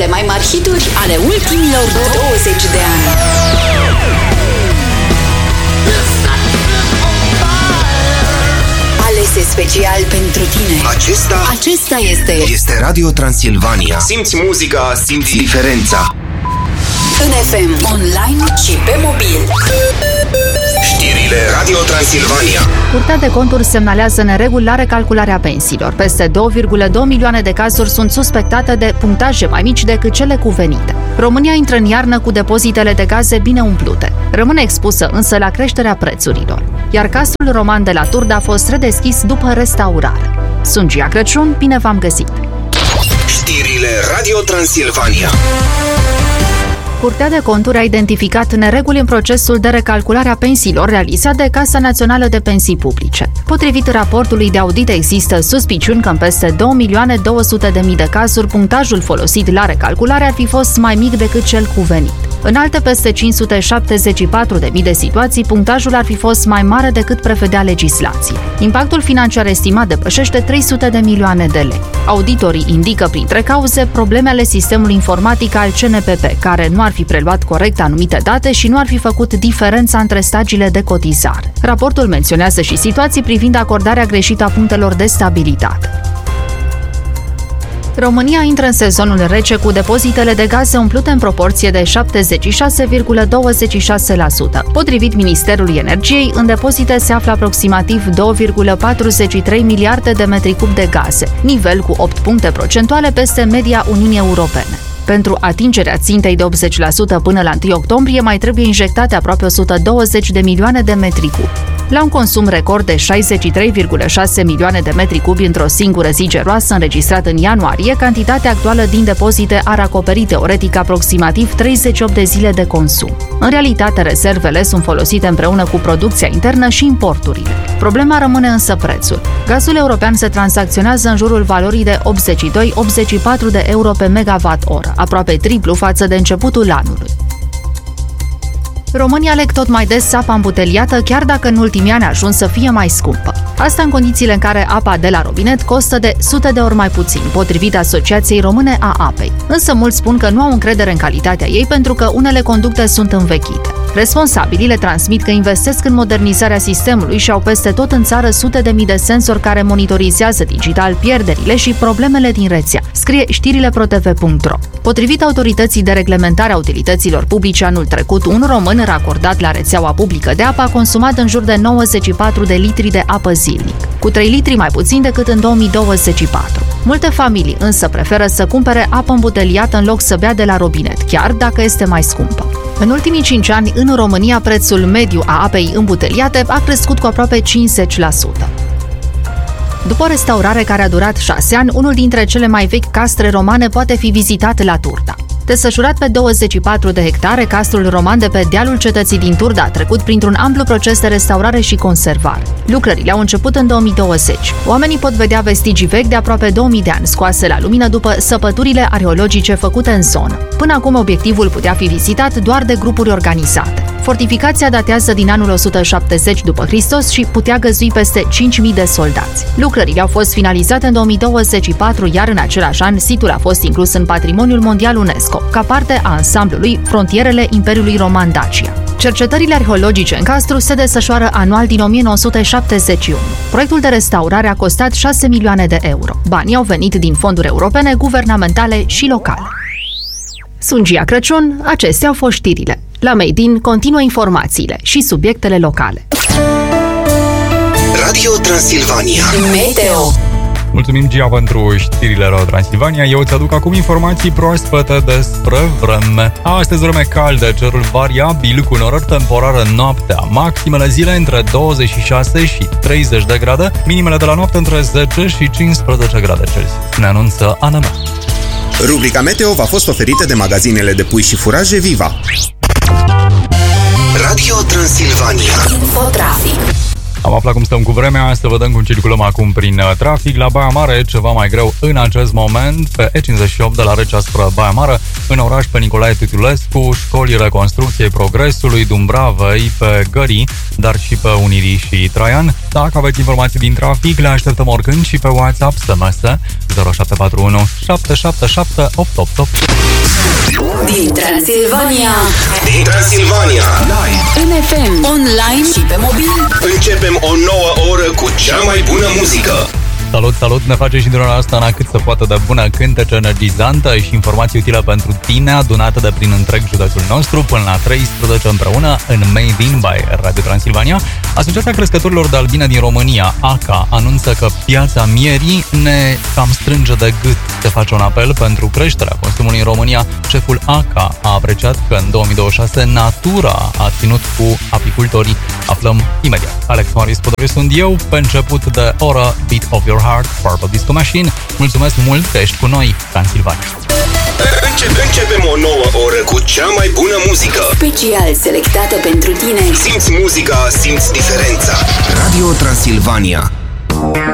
Cele mai mari hituri ale ultimilor 20 de ani. Alese special pentru tine. Acesta este Radio Transilvania. Simți muzica, simți diferența. în FM, online și pe mobil. Știrile Radio Transilvania. Curtea de Conturi semnalează nereguli la recalcularea pensiilor. Peste 2,2 milioane de cazuri sunt suspectate de punctaje mai mici decât cele cuvenite. România intră în iarnă cu depozitele de gaze bine umplute. Rămâne expusă însă la creșterea prețurilor. Iar casul roman de la Turda a fost redeschis după restaurare. Sunt Gia Crăciun, bine v-am găsit! Știrile Radio Transilvania. Curtea de Conturi a identificat nereguli în procesul de recalculare a pensiilor realizat de Casa Națională de Pensii Publice. Potrivit raportului de audit, există suspiciuni că în peste 2.200.000 de cazuri, punctajul folosit la recalculare ar fi fost mai mic decât cel cuvenit. În alte peste 574.000 de situații, punctajul ar fi fost mai mare decât prevedea legislație. Impactul financiar estimat depășește 300 de milioane de lei. Auditorii indică printre cauze probleme ale sistemului informatic al CNPP, care nu ar fi preluat corect anumite date și nu ar fi făcut diferența între stagiile de cotizare. Raportul menționează și situații privind acordarea greșită a punctelor de stabilitate. România intră în sezonul rece cu depozitele de gaze umplute în proporție de 76,26%. Potrivit Ministerului Energiei, în depozite se află aproximativ 2,43 miliarde de metri cub de gaze, nivel cu 8 puncte procentuale peste media Uniunii Europene. Pentru atingerea țintei de 80% până la 1 octombrie mai trebuie injectate aproape 120 de milioane de metri cubi. La un consum record de 63,6 milioane de metri cubi într-o singură zi geroasă înregistrat în ianuarie, cantitatea actuală din depozite ar acoperi teoretic aproximativ 38 de zile de consum. În realitate, rezervele sunt folosite împreună cu producția internă și importurile. Problema rămâne însă prețul. Gazul european se tranzacționează în jurul valorii de 82-84 de euro pe megawatt-oră, aproape triplu față de începutul anului. Românii aleg tot mai des apa îmbuteliată, chiar dacă în ultimii ani a ajuns să fie mai scumpă. Asta în condițiile în care apa de la robinet costă de sute de ori mai puțin, potrivit Asociației Române a Apei. Însă mulți spun că nu au încredere în calitatea ei pentru că unele conducte sunt învechite. Responsabilii le transmit că investesc în modernizarea sistemului și au peste tot în țară sute de mii de sensori care monitorizează digital pierderile și problemele din rețea, scrie știrile protv.ro. Potrivit Autorității de Reglementare a Utilităților Publice, anul trecut, un român racordat la rețeaua publică de apă a consumat în jur de 94 de litri de apă zilnic, cu 3 litri mai puțin decât în 2024. Multe familii însă preferă să cumpere apă îmbuteliată în loc să bea de la robinet, chiar dacă este mai scumpă. În ultimii 5 ani, în România, prețul mediu a apei îmbuteliate a crescut cu aproape 50%. După o restaurare care a durat 6 ani, unul dintre cele mai vechi castre romane poate fi vizitat la Turda. Desfășurat pe 24 de hectare, castrul roman de pe dealul cetății din Turda a trecut printr-un amplu proces de restaurare și conservare. Lucrările au început în 2020. Oamenii pot vedea vestigii vechi de aproape 2000 de ani, scoase la lumină după săpăturile arheologice făcute în zonă. Până acum, obiectivul putea fi vizitat doar de grupuri organizate. Fortificația datează din anul 170 după Hristos și putea găzui peste 5.000 de soldați. Lucrările au fost finalizate în 2024, iar în același an situl a fost inclus în Patrimoniul Mondial UNESCO, ca parte a ansamblului Frontierele Imperiului Roman Dacia. Cercetările arheologice în castru se desfășoară anual din 1971. Proiectul de restaurare a costat 6 milioane de euro. Banii au venit din fonduri europene, guvernamentale și locale. Sunt Gia Crăciun, acestea au fost știrile. La Made in continuă informațiile și subiectele locale. Radio Transilvania. Meteo. Mulțumim, Gia, pentru știrile Radio Transilvania. Eu îți aduc acum informații proaspete despre vreme. Astăzi vreme caldă, cerul variabil cu norări temporară noaptea. Maximele zile între 26 și 30 de grade, minimele de la noapte între 10 și 15 grade Celsius. Ne anunță ANM. Rubrica Meteo v-a fost oferită de magazinele de pui și furaje Viva. Radio Transilvania. Infotrafic. Am aflat cum stăm cu vremea, să vedem cum circulăm acum prin trafic. La Baia Mare, ceva mai greu în acest moment, pe E58 de la Recea spre Baia Mare, în oraș pe Nicolae Titulescu, școlii Reconstrucției Progresului, Dumbravei, pe Gării, dar și pe Unirii și Traian. Dacă aveți informații din trafic, le așteptăm oricând și pe WhatsApp, SMS 0741 777 888. Din Transilvania, Live în FM, online și pe mobil. începem o nouă oră cu cea mai bună muzică. Salut, salut! Ne face și din ora asta cât se poate de bună, cântece energizantă și informații utile pentru tine, adunate de prin întreg județul nostru, până la 13 împreună în Made in by Radio Transilvania. Asociația Crescătorilor de Albine din România, ACA, anunță că piața mierii ne cam strânge de gât. Se face un apel pentru creșterea consumului în România. Șeful ACA a apreciat că în 2026 natura a ținut cu apicultorii. Aflăm imediat. Alex Maris Podore sunt eu, pe început de oră Beat of Your Heart, Purple Disco Machine. Mulțumesc mult că ești cu noi, Transilvania. Începem o nouă oră cu cea mai bună muzică. Special selectată pentru tine. Simți muzica, simți diferența. Radio Transilvania.